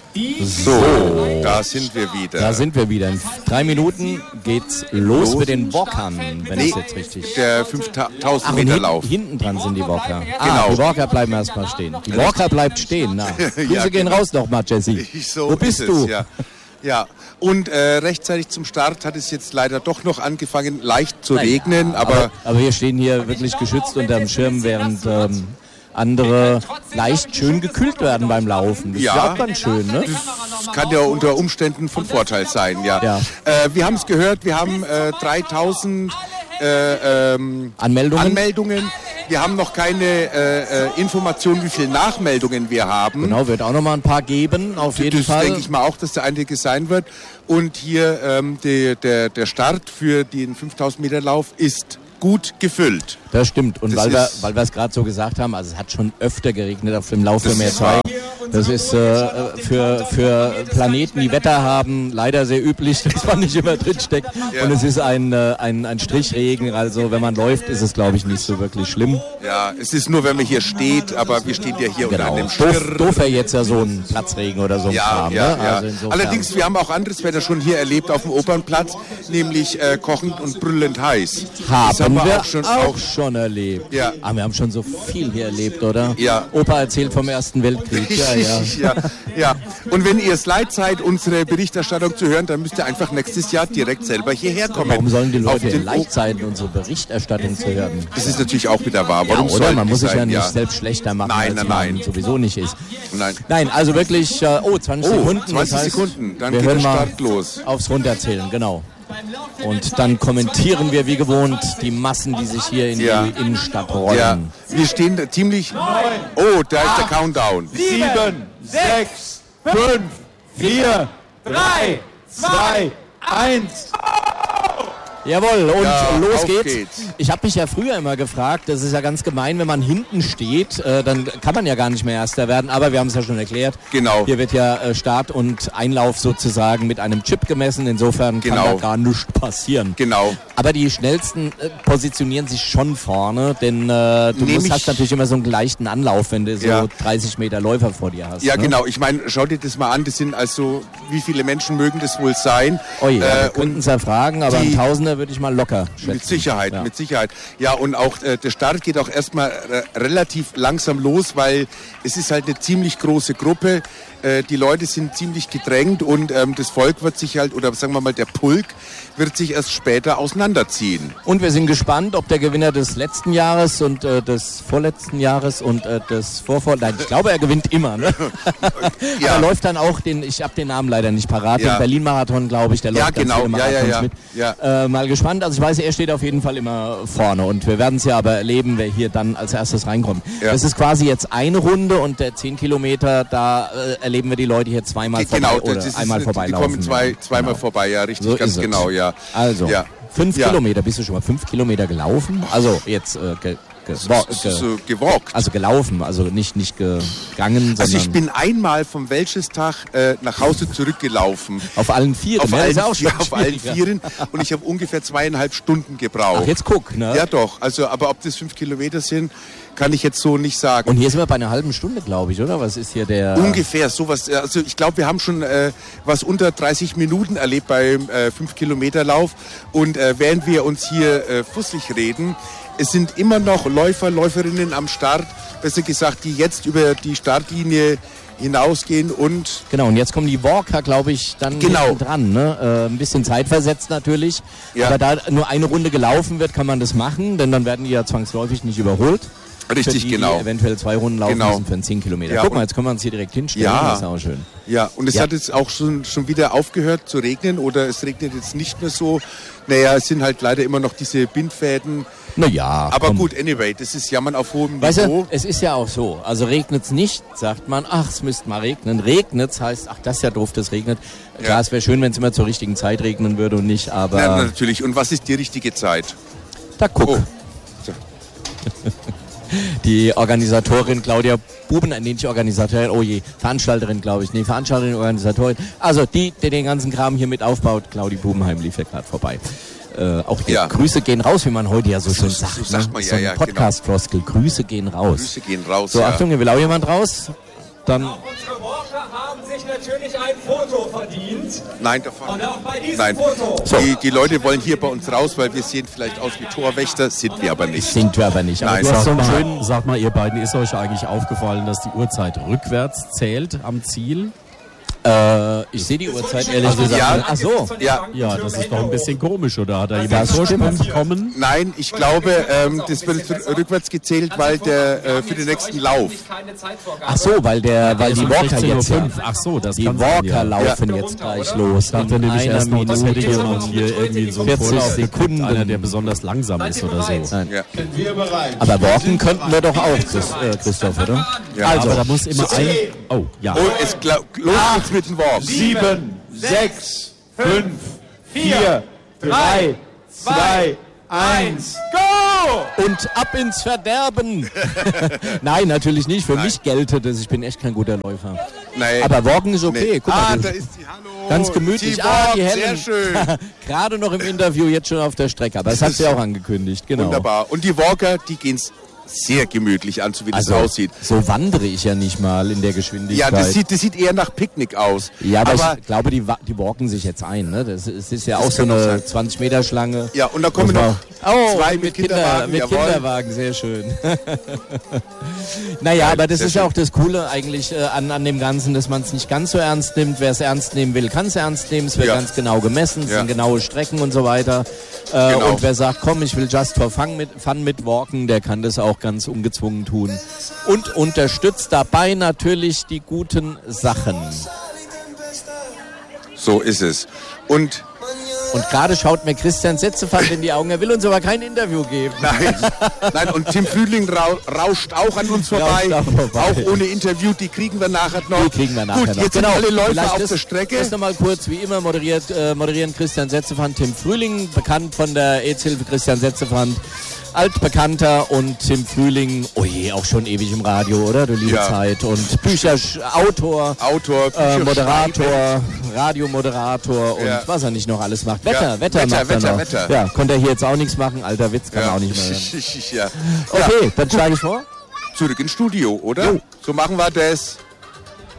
So, da sind wir wieder. Da sind wir wieder. In 3 Minuten geht's los mit den Walkern, wenn ich jetzt richtig... Der 5000 Meter Lauf. Hinten dran sind die Walker. Genau. Die Walker bleiben erstmal stehen. Die Walker bleibt stehen. Na. Grüße gehen raus nochmal, Jesse. So, wo bist du? Ja. Und rechtzeitig zum Start hat es jetzt leider doch noch angefangen, leicht zu regnen. Aber wir stehen hier wirklich geschützt unterm Schirm, während andere leicht schön gekühlt werden beim Laufen. Das ist ja auch ganz schön, ne? Das kann ja unter Umständen von Vorteil sein, ja. Wir haben es gehört, wir haben 3000 Anmeldungen. Wir haben noch keine Information, wie viele Nachmeldungen wir haben. Genau, wird auch noch mal ein paar geben, auf jeden Fall. Das denke ich mal auch, dass der einige sein wird. Und hier der Start für den 5000 Meter Lauf ist gut gefüllt. Das stimmt. Und weil wir es gerade so gesagt haben, also es hat schon öfter geregnet auf dem Lauf für mehr Zeit. Das ist für Planeten, die Wetter haben, leider sehr üblich, dass man nicht immer drinsteckt. Ja. Und es ist ein Strichregen, also wenn man läuft, ist es, glaube ich, nicht so wirklich schlimm. Ja, es ist nur, wenn man hier steht, aber wir stehen ja hier unter einem Schirr. Doof wäre jetzt ja so ein Platzregen oder so ein Kram. Ja. Ne? Also allerdings, wir haben auch anderes Wetter schon hier erlebt auf dem Opernplatz, nämlich kochend und brüllend heiß. Haben wir auch schon erlebt. Ja. Aber wir haben schon so viel hier erlebt, oder? Ja. Opa erzählt vom Ersten Weltkrieg. Ja. Und wenn ihr es leid seid, unsere Berichterstattung zu hören, dann müsst ihr einfach nächstes Jahr direkt selber hierher kommen. Warum sollen die Leute leid sein, unsere Berichterstattung zu hören? Das ist natürlich auch wieder wahr. Warum oder? Man muss sich ja nicht selbst schlechter machen, als man sowieso nicht ist. Nein, also wirklich, 20 Sekunden. 20 Sekunden, dann geht der Start los. Aufs Runterzählen, genau. Und dann kommentieren wir wie gewohnt die Massen, die sich hier in die Innenstadt rollen. Ja. Wir stehen da ziemlich... Oh, da ist der Countdown. 7, 6, 5, 4, 3, 2, 1... Jawohl, und los geht's. Ich habe mich ja früher immer gefragt, das ist ja ganz gemein, wenn man hinten steht, dann kann man ja gar nicht mehr Erster werden, aber wir haben es ja schon erklärt. Genau. Hier wird ja Start und Einlauf sozusagen mit einem Chip gemessen, insofern kann da gar nichts passieren. Genau. Aber die Schnellsten positionieren sich schon vorne, denn hast natürlich immer so einen leichten Anlauf, wenn du so 30 Meter Läufer vor dir hast. Ja, ne? Genau. Ich meine, schau dir das mal an, das sind also, wie viele Menschen mögen das wohl sein? Oh ja, wir könnten es ja fragen, aber ein Tausender würde ich mal locker schätzen. Mit Sicherheit. Ja, und auch der Start geht auch erstmal relativ langsam los, weil es ist halt eine ziemlich große Gruppe. Die Leute sind ziemlich gedrängt und das Volk wird sich halt, oder sagen wir mal der Pulk, wird sich erst später auseinanderziehen. Und wir sind gespannt, ob der Gewinner des letzten Jahres und des vorletzten Jahres und des Nein, ich glaube, er gewinnt immer. Ne? Aber läuft dann auch ich habe den Namen leider nicht parat, den Berlin-Marathon, glaube ich, der läuft ganz viele Marathons mit. Mal gespannt, also ich weiß, er steht auf jeden Fall immer vorne und wir werden es ja aber erleben, wer hier dann als erstes reinkommt. Ja. Das ist quasi jetzt eine Runde und der 10 Kilometer, da erleben wir die Leute hier zweimal vorbei oder einmal vorbeilaufen. Die kommen zweimal vorbei, ja, richtig, so ganz genau, ja. Also, 5 Kilometer, bist du schon mal 5 Kilometer gelaufen? Also jetzt gewalkt. Also gelaufen, also nicht gegangen, Also ich bin einmal vom Welschestag nach Hause zurückgelaufen. Auf allen Vieren? Auf allen Vieren und ich habe ungefähr 2,5 Stunden gebraucht. Ach, jetzt guck, ne? Ja doch, also aber ob das 5 Kilometer sind, kann ich jetzt so nicht sagen. Und hier sind wir bei einer halben Stunde, glaube ich, oder? Was ist hier der... Ungefähr sowas. Also ich glaube, wir haben schon was unter 30 Minuten erlebt beim 5-Kilometer-Lauf. Und während wir uns hier fusselig reden, es sind immer noch Läufer, Läuferinnen am Start, besser gesagt, die jetzt über die Startlinie hinausgehen und... Genau, und jetzt kommen die Walker, glaube ich, dann dran. Ne? Ein bisschen zeitversetzt natürlich. Ja. Aber da nur eine Runde gelaufen wird, kann man das machen, denn dann werden die ja zwangsläufig nicht überholt. Richtig, die eventuell 2 Runden laufen müssen für 10 Kilometer. Ja, guck mal, jetzt können wir uns hier direkt hinstellen. Ja, das ist auch schön. Ja, und es hat jetzt auch schon wieder aufgehört zu regnen oder es regnet jetzt nicht mehr so. Naja, es sind halt leider immer noch diese Bindfäden. Naja. Aber gut, anyway, das ist Jammern auf hohem Niveau. Weißt du, es ist ja auch so. Also regnet's nicht, sagt man, ach, es müsste mal regnen. Regnet's heißt, ach, das ist ja doof, das regnet. Klar, es wäre schön, wenn es immer zur richtigen Zeit regnen würde und nicht, aber... Ja, natürlich. Und was ist die richtige Zeit? Da guck. Oh. So. Die Organisatorin Claudia Veranstalterin, glaube ich. Nee, Veranstalterin, Organisatorin. Also die den ganzen Kram hier mit aufbaut, Claudi Bubenheim lief ja gerade vorbei. Auch die Grüße gehen raus, wie man heute ja so schön sagt. So sagt man, so ein Podcast-Floskel, genau. Grüße gehen raus. Grüße gehen raus, So, Achtung, hier will auch jemand raus. Dann... Unsere Walker haben sich natürlich ein Foto verdient. Nein, davon. Und auch bei diesem Nein. Foto. So. Die Leute wollen hier bei uns raus, weil wir sehen vielleicht aus wie Torwächter, sind wir aber nicht. Sind wir aber nicht. Aber Nein, du hast so einen schönen... Sagt mal, ihr beiden, ist euch eigentlich aufgefallen, dass die Uhrzeit rückwärts zählt am Ziel? Ich sehe die Uhrzeit ehrlich gesagt. Ja. Ach so. Ja, das ist doch ein bisschen komisch, oder hat da jemand Vorsprung bekommen? Nein, ich glaube, das wird rückwärts gezählt, weil der für den nächsten Lauf. Ach so, weil die Walker jetzt... Ach so, das Die kann sein, Walker ja. laufen jetzt gleich los. Ich dachte nämlich erst noch, das hätte jemand hier irgendwie so 40 Sekunden. einer, der besonders langsam ist oder so. Nein. Ja. Aber walken könnten wir doch auch, Christoph, oder? Ja. Also, aber da muss immer ein... Oh, ja. Und es los geht's mit dem Walk. 7, 6, 5, 4, 3, 2, 1, go! Und ab ins Verderben! Nein, natürlich nicht. Für mich gelte das. Ich bin echt kein guter Läufer. Nein. Aber walken ist okay. Nee. Guck mal, Da ist sie. Hallo. ganz gemütlich. Die Die walkt, Helen. sehr schön. Gerade noch im Interview, jetzt schon auf der Strecke. Aber das hat sie auch angekündigt. Genau. Wunderbar. Und die Walker, die gehen's sehr gemütlich an, so wie das aussieht. So wandere ich ja nicht mal in der Ja, Geschwindigkeit. das sieht eher nach Picknick aus. Ja, aber ich glaube, die walken sich jetzt ein. Ne? Das ist ja auch so kann auch eine sein. 20-Meter-Schlange. Ja, und da kommen noch zwei mit Kinderwagen. Mit jawohl. Kinderwagen, sehr schön. Naja, aber das sehr ist ja auch das Coole eigentlich an dem Ganzen, dass man es nicht ganz so ernst nimmt. Wer es ernst nehmen will, kann es ernst nehmen. Es wird Ja. ganz genau gemessen, es Ja. sind genaue Strecken und so weiter. Genau. Und wer sagt, komm, ich will just for fun mit walken, der kann das auch ganz ungezwungen tun. Und unterstützt dabei natürlich die guten Sachen. So ist es. Und gerade schaut mir Christian Setzefand in die Augen. Er will uns aber kein Interview geben. nein, und Tim Frühling rauscht auch an uns vorbei. Rauscht auch vorbei. Auch ohne Interview, die kriegen wir nachher noch. Die kriegen wir nachher Gut, noch. jetzt sind alle Läufer auf der Strecke. Das nochmal kurz, wie immer moderieren Christian Setzefand, Tim Frühling, bekannt von der AIDS-Hilfe Christian Setzefand, altbekannter, und Tim Frühling, oh je, auch schon ewig im Radio, oder? Du liebe Ja. Zeit. Und Autor, Bücher Moderator, Radiomoderator und Ja. was er nicht noch alles macht. Ja, Wetter macht er noch. Wetter. Ja, konnte er hier jetzt auch nichts machen. Alter Witz, kann er auch nicht mehr hören. Ja. Okay, dann schlage ich vor. Zurück ins Studio, oder? So machen wir das.